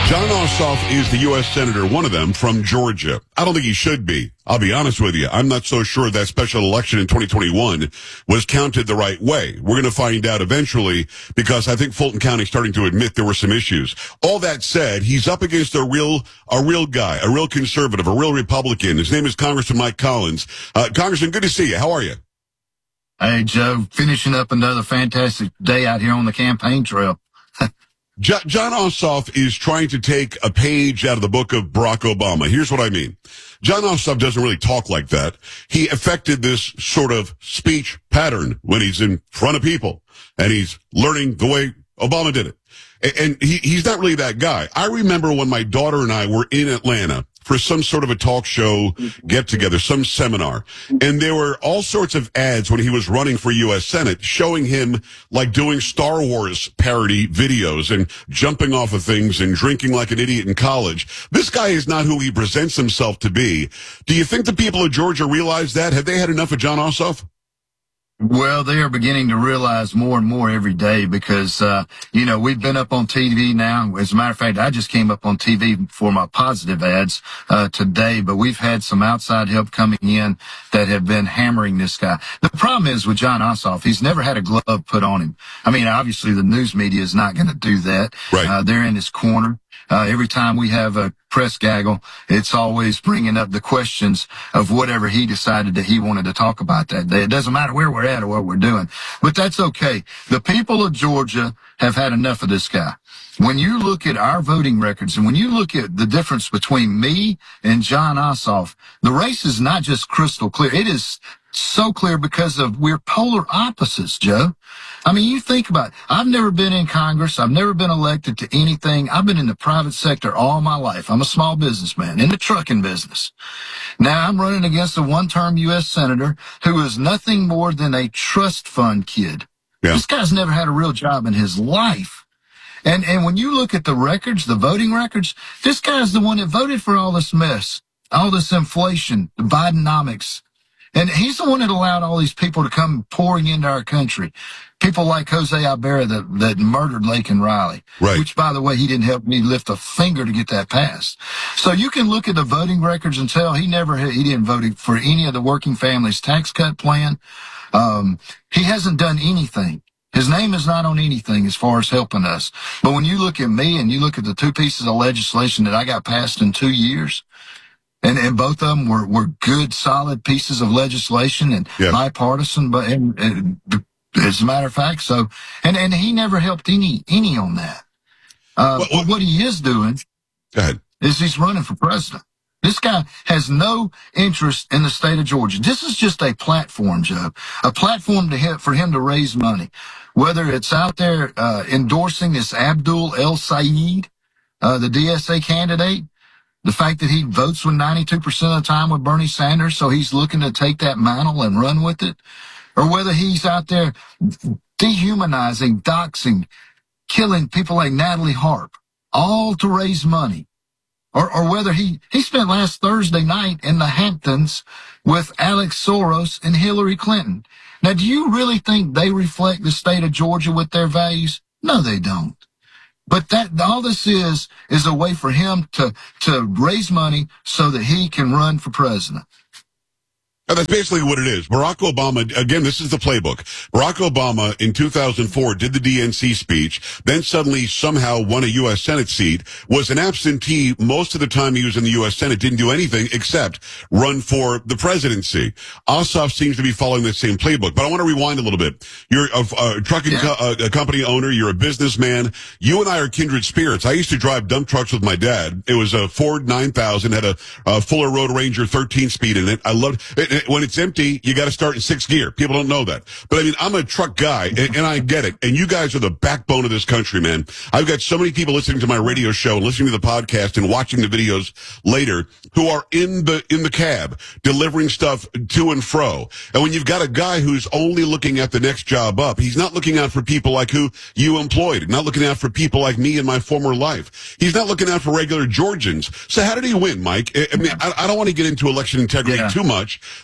John Ossoff is the U.S. Senator, one of them, from Georgia. I don't think he should be. I'll be honest with you. I'm not so sure that special election in 2021 was counted the right way. We're going to find out eventually because I think Fulton County is starting to admit there were some issues. All that said, he's up against a real guy, a real conservative, a real Republican. His name is Congressman Mike Collins. Congressman, good to see you. How are you? Hey, Joe, finishing up another fantastic day out here on the campaign trail. John Ossoff is trying to take a page out of the book of Barack Obama. Here's what I mean. John Ossoff doesn't really talk like that. He affected this sort of speech pattern when he's in front of people, and he's learning the way Obama did it. And he's not really that guy. I remember when my daughter and I were in Atlanta for some sort of a talk show get-together, some seminar. And there were all sorts of ads when he was running for U.S. Senate showing him like doing Star Wars parody videos and jumping off of things and drinking like an idiot in college. This guy is not who he presents himself to be. Do you think the people of Georgia realize that? Have they had enough of John Ossoff? Well, they are beginning to realize more and more every day because, we've been up on TV now. As a matter of fact, I just came up on TV for my positive ads today, but we've had some outside help coming in that have been hammering this guy. The problem is with John Ossoff, he's never had a glove put on him. I mean, obviously the news media is not going to do that. Right. They're in his corner. Every time we have a press gaggle, it's always bringing up the questions of whatever he decided that he wanted to talk about that day. It doesn't matter where we're at or what we're doing, but that's okay. The people of Georgia have had enough of this guy. When you look at our voting records and when you look at the difference between me and John Ossoff, the race is not just crystal clear. It is so clear because of we're polar opposites, Joe. I mean, you think about it. I've never been in Congress. I've never been elected to anything. I've been in the private sector all my life. I'm a small businessman in the trucking business. Now I'm running against a one-term U.S. Senator who is nothing more than a trust fund kid. Yeah. This guy's never had a real job in his life. And when you look at the records, the voting records, this guy's the one that voted for all this mess, all this inflation, the Bidenomics. And he's the one that allowed all these people to come pouring into our country. People like Jose Ibarra that murdered Laken Riley. Right. Which, by the way, he didn't help me lift a finger to get that passed. So you can look at the voting records and tell he didn't vote for any of the working families tax cut plan. He hasn't done anything. His name is not on anything as far as helping us. But when you look at me and you look at the two pieces of legislation that I got passed in 2 years, and both of them were good, solid pieces of legislation and bipartisan, but and as a matter of fact, so and he never helped any on that. But what he is doing is he's running for president. This guy has no interest in the state of Georgia. This is just a platform, Joe, a platform for him to raise money. Whether it's out there endorsing this Abdul El Sayed, the DSA candidate. The fact that he votes with 92% of the time with Bernie Sanders, so he's looking to take that mantle and run with it, or whether he's out there dehumanizing, doxing, killing people like Natalie Harp, all to raise money, or whether he spent last Thursday night in the Hamptons with Alex Soros and Hillary Clinton. Now, do you really think they reflect the state of Georgia with their values? No, they don't. But all this is a way for him to raise money so that he can run for president. And that's basically what it is. Barack Obama, again, this is the playbook. Barack Obama in 2004 did the DNC speech, then suddenly somehow won a U.S. Senate seat, was an absentee most of the time he was in the U.S. Senate, didn't do anything except run for the presidency. Ossoff seems to be following that same playbook. But I want to rewind a little bit. You're a trucking company owner. You're a businessman. You and I are kindred spirits. I used to drive dump trucks with my dad. It was a Ford 9000, had a Fuller Road Ranger 13-speed in it. I loved it. When it's empty, you got to start in 6th gear. People don't know that. But I mean, I'm a truck guy, and I get it. And you guys are the backbone of this country, man. I've got so many people listening to my radio show and listening to the podcast and watching the videos later who are in the cab delivering stuff to and fro. And when you've got a guy who's only looking at the next job up, he's not looking out for people like who you employed, not looking out for people like me in my former life. He's not looking out for regular Georgians. So how did he win, Mike? I mean, I don't want to get into election integrity too much,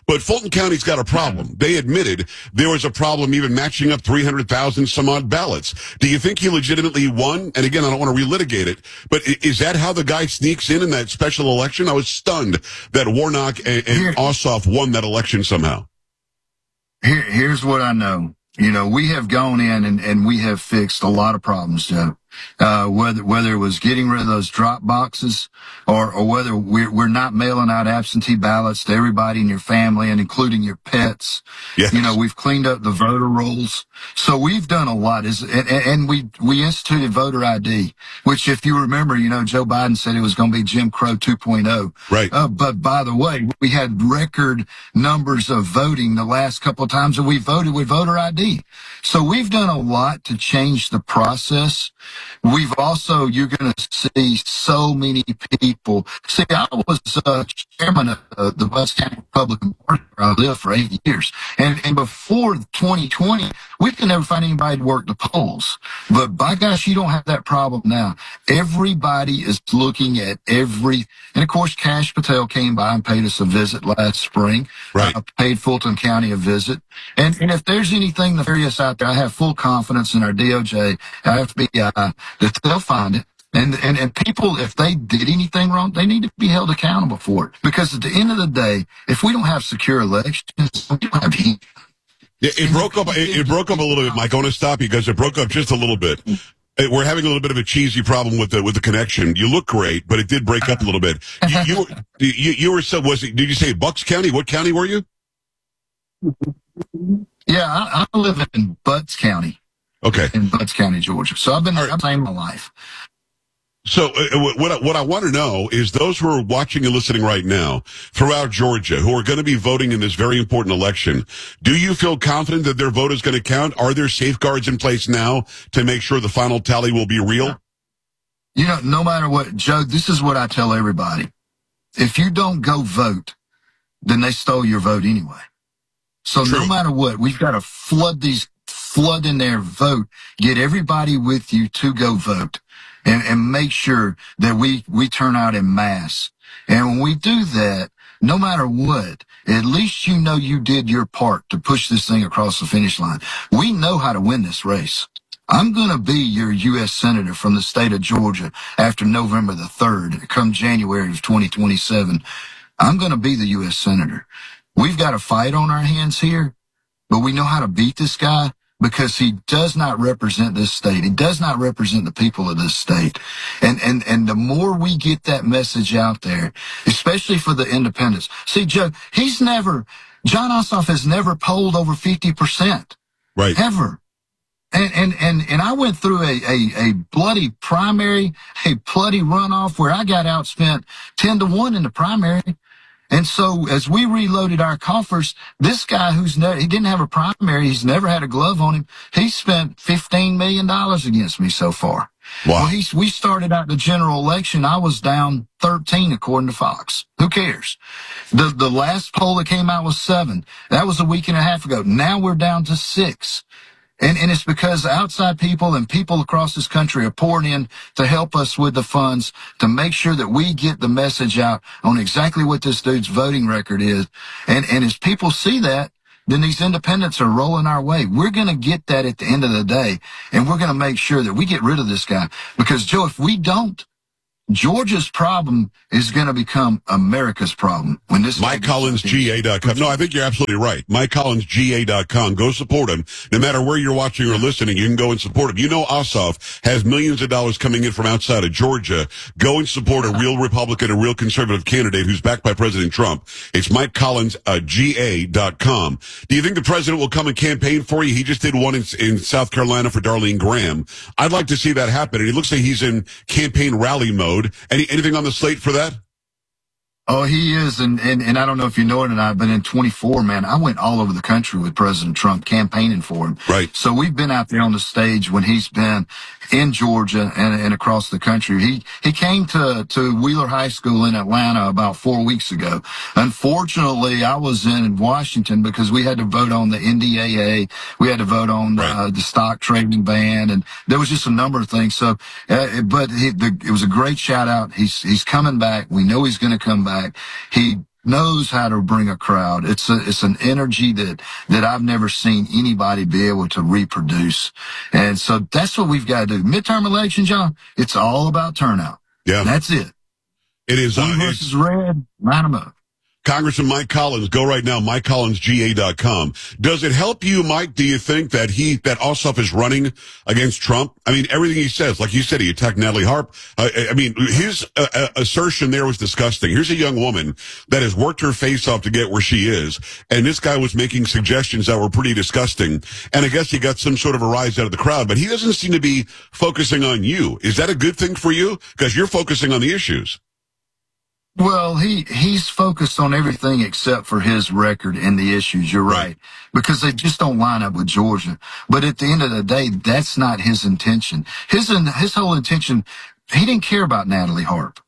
But Fulton County's got a problem. They admitted there was a problem even matching up 300,000 some odd ballots. Do you think he legitimately won? And again, I don't want to relitigate it, but is that how the guy sneaks in that special election? I was stunned that Warnock and Ossoff won that election somehow. Here's what I know. You know, we have gone in and we have fixed a lot of problems, Joe. Whether it was getting rid of those drop boxes or whether we're not mailing out absentee ballots to everybody in your family and including your pets. Yes. You know, we've cleaned up the voter rolls. So we've done a lot. And we instituted voter ID, which if you remember, you know, Joe Biden said it was going to be Jim Crow 2.0. Right. But by the way, we had record numbers of voting the last couple of times that we voted with voter ID. So we've done a lot to change the process. We've also, you're going to see so many people. See, I was chairman of the Butts County Republican Party where I lived for 8 years. And before 2020, we could never find anybody to work the polls. But by gosh, you don't have that problem now. Everybody is looking at and of course, Kash Patel came by and paid us a visit last spring. Right. I paid Fulton County a visit. And if there's anything nefarious out there, I have full confidence in our DOJ, our FBI, that they'll find it. And people, if they did anything wrong, they need to be held accountable for it. Because at the end of the day, if we don't have secure elections, we don't have any. It broke up. It broke up a little bit, Mike. I want to stop you because it broke up just a little bit. We're having a little bit of a cheesy problem with the connection. You look great, but it did break up a little bit. You were so did you say Bucks County? What county were you? Yeah, I live in Butts County. Okay. In Butts County, Georgia. So I've been playing my life. So what I want to know is those who are watching and listening right now throughout Georgia who are going to be voting in this very important election, do you feel confident that their vote is going to count? Are there safeguards in place now to make sure the final tally will be real? You know, no matter what, Joe, this is what I tell everybody. If you don't go vote, then they stole your vote anyway. So True. No matter what, we've got to flood in there, vote, get everybody with you to go vote. And make sure that we turn out en masse. And when we do that, no matter what, at least you know you did your part to push this thing across the finish line. We know how to win this race. I'm going to be your U.S. Senator from the state of Georgia after November the 3rd, come January of 2027. I'm going to be the U.S. Senator. We've got a fight on our hands here, but we know how to beat this guy. Because he does not represent this state. He does not represent the people of this state. And the more we get that message out there, especially for the independents. See, Joe, Jon Ossoff has never polled over 50%. Right. Ever. And I went through a bloody primary, a bloody runoff where I got outspent 10-1 in the primary. And so as we reloaded our coffers, this guy he didn't have a primary, he's never had a glove on him. He spent $15 million against me so far. Wow. Well, we started out the general election. I was down 13 according to Fox. Who cares? The last poll that came out was 7. That was a week and a half ago. Now we're down to 6. And it's because outside people and people across this country are pouring in to help us with the funds to make sure that we get the message out on exactly what this dude's voting record is. And as people see that, then these independents are rolling our way. We're going to get that at the end of the day, and we're going to make sure that we get rid of this guy. Because, Joe, if we don't, Georgia's problem is going to become America's problem. When this MikeCollinsGA.com. No, I think you're absolutely right. MikeCollinsGA.com. Go support him. No matter where you're watching or listening, you can go and support him. You know Ossoff has millions of dollars coming in from outside of Georgia. Go and support a real Republican, a real conservative candidate who's backed by President Trump. It's MikeCollinsGA.com. Do you think the president will come and campaign for you? He just did one in South Carolina for Darlene Graham. I'd like to see that happen. And he looks like he's in campaign rally mode. Anything on the slate for that? Oh, he is, and I don't know if you know it or not, but in 24, man, I went all over the country with President Trump campaigning for him. Right. So we've been out there on the stage when he's been in Georgia and across the country. He came to Wheeler High School in Atlanta about 4 weeks ago. Unfortunately, I was in Washington because we had to vote on the NDAA. We had to vote on the stock trading ban, and there was just a number of things. So, but it was a great shout out. He's coming back. We know he's going to come back. He knows how to bring a crowd. It's an energy that I've never seen anybody be able to reproduce. And so that's what we've got to do. Midterm election, John, it's all about turnout. Yeah. That's it. It is. Blue versus red, line them up. Congressman Mike Collins, go right now, MikeCollinsGA.com. Does it help you, Mike, do you think that Ossoff is running against Trump? I mean, everything he says, like you said, he attacked Natalie Harp. I mean, his assertion there was disgusting. Here's a young woman that has worked her face off to get where she is, and this guy was making suggestions that were pretty disgusting. And I guess he got some sort of a rise out of the crowd, but he doesn't seem to be focusing on you. Is that a good thing for you? Because you're focusing on the issues. Well, he's focused on everything except for his record and the issues. You're right. Because they just don't line up with Georgia. But at the end of the day, that's not his intention. His whole intention, he didn't care about Natalie Harp.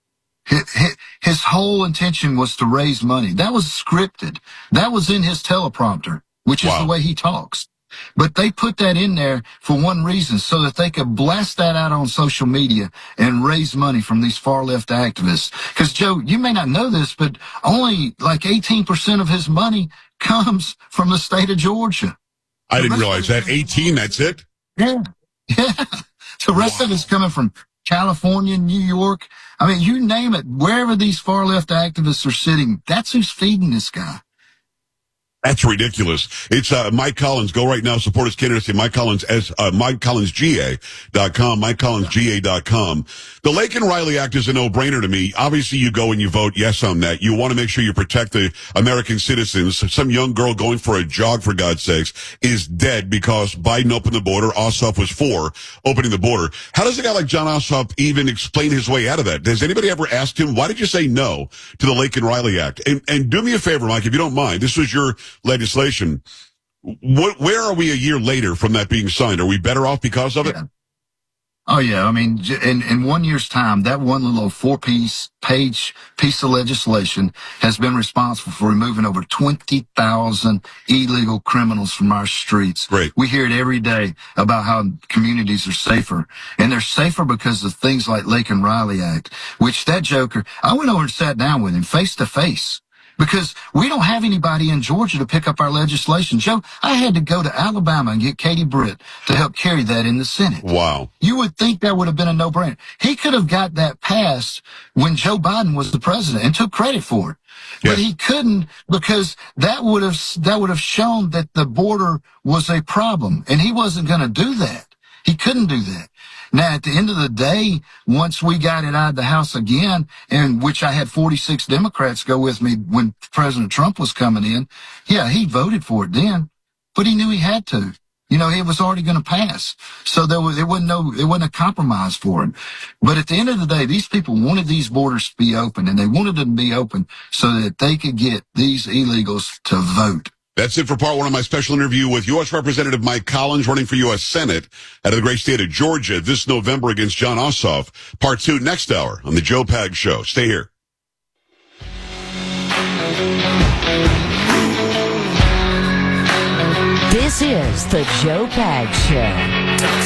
His whole intention was to raise money. That was scripted. That was in his teleprompter, which is the way he talks. But they put that in there for one reason, so that they could blast that out on social media and raise money from these far left activists. Because, Joe, you may not know this, but only like 18% of his money comes from the state of Georgia. I didn't realize that. 18, that's it? Yeah. Yeah. The rest of it's coming from California, New York. I mean, you name it. Wherever these far left activists are sitting, that's who's feeding this guy. That's ridiculous. It's Mike Collins. Go right now. Support his candidacy. Mike Collins MikeCollinsGA.com. MikeCollinsGA.com. The Laken Riley Act is a no-brainer to me. Obviously, you go and you vote yes on that. You want to make sure you protect the American citizens. Some young girl going for a jog, for God's sakes, is dead because Biden opened the border. Ossoff was for opening the border. How does a guy like Jon Ossoff even explain his way out of that? Has anybody ever asked him, why did you say no to the Laken Riley Act? And do me a favor, Mike, if you don't mind. This was your legislation. Where are we a year later from that being signed? Are we better off because of it? Yeah. Oh, yeah. I mean, in 1 year's time, that one little 4-page piece of legislation has been responsible for removing over 20,000 illegal criminals from our streets. Great. We hear it every day about how communities are safer. And they're safer because of things like Laken Riley Act, which that joker, I went over and sat down with him face to face. Because we don't have anybody in Georgia to pick up our legislation. Joe, I had to go to Alabama and get Katie Britt to help carry that in the Senate. Wow. You would think that would have been a no-brainer. He could have got that passed when Joe Biden was the president and took credit for it. But he couldn't, because that would have shown that the border was a problem, and he wasn't going to do that. He couldn't do that. Now, at the end of the day, once we got it out of the House again, and which I had 46 Democrats go with me when President Trump was coming in, yeah, he voted for it then, but he knew he had to. You know, it was already going to pass. So it wasn't a compromise for him. But at the end of the day, these people wanted these borders to be open, and they wanted them to be open so that they could get these illegals to vote. That's it for part one of my special interview with U.S. Representative Mike Collins, running for U.S. Senate out of the great state of Georgia this November against Jon Ossoff. Part two next hour on the Joe Pags Show. Stay here. This is the Joe Pags Show.